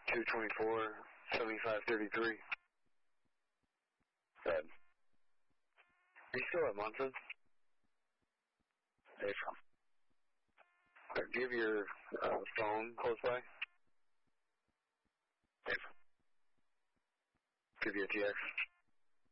224, 7533. Good. Are you still at Munson? Hey, from. Do you have your phone close by? Hey, Give you a TX.